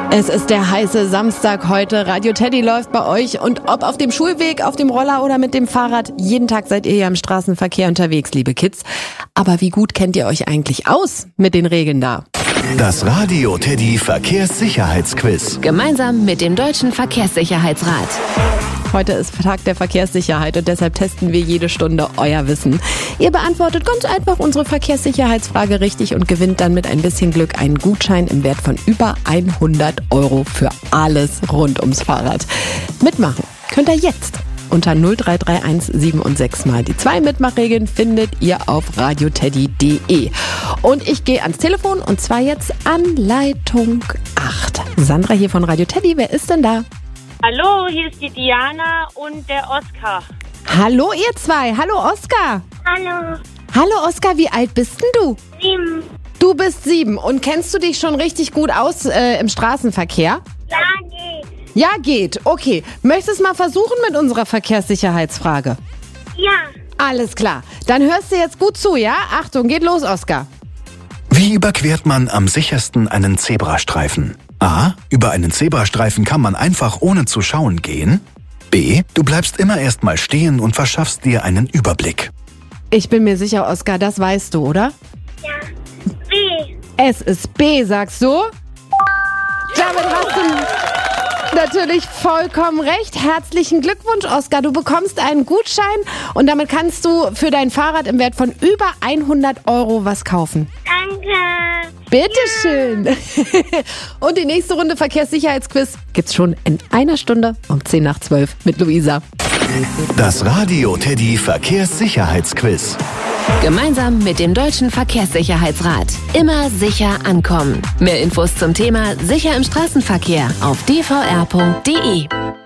Es ist der heiße Samstag heute. Radio Teddy läuft bei euch. Und ob auf dem Schulweg, auf dem Roller oder mit dem Fahrrad, jeden Tag seid ihr ja im Straßenverkehr unterwegs, liebe Kids. Aber wie gut kennt ihr euch eigentlich aus mit den Regeln da? Das Radio Teddy Verkehrssicherheitsquiz. Gemeinsam mit dem Deutschen Verkehrssicherheitsrat. Heute ist Tag der Verkehrssicherheit und deshalb testen wir jede Stunde euer Wissen. Ihr beantwortet ganz einfach unsere Verkehrssicherheitsfrage richtig und gewinnt dann mit ein bisschen Glück einen Gutschein im Wert von über 100 € für alles rund ums Fahrrad. Mitmachen könnt ihr jetzt unter 0331 7 und 6 mal. Die 2 Mitmachregeln findet ihr auf radioteddy.de. Und ich gehe ans Telefon und zwar jetzt an Leitung 8. Sandra hier von Radio Teddy, wer ist denn da? Hallo, hier ist die Diana und der Oskar. Hallo ihr zwei, hallo Oskar. Hallo. Hallo Oskar, wie alt bist denn du? 7. Du bist 7 und kennst du dich schon richtig gut aus im Straßenverkehr? Ja, geht. Ja, geht. Okay. Möchtest du mal versuchen mit unserer Verkehrssicherheitsfrage? Ja. Alles klar. Dann hörst du jetzt gut zu, ja? Achtung, geht los, Oskar. Wie überquert man am sichersten einen Zebrastreifen? A. Über einen Zebrastreifen kann man einfach ohne zu schauen gehen. B. Du bleibst immer erst mal stehen und verschaffst dir einen Überblick. Ich bin mir sicher, Oskar, das weißt du, oder? Ja. B. Es ist B, sagst du? Damit hast du natürlich vollkommen recht. Herzlichen Glückwunsch, Oskar. Du bekommst einen Gutschein und damit kannst du für dein Fahrrad im Wert von über 100 € was kaufen. Danke. Bitteschön. Und die nächste Runde Verkehrssicherheitsquiz gibt's schon in einer Stunde um 10 nach 12 mit Luisa. Das Radio Teddy Verkehrssicherheitsquiz. Gemeinsam mit dem Deutschen Verkehrssicherheitsrat. Immer sicher ankommen. Mehr Infos zum Thema Sicher im Straßenverkehr auf dvr.de.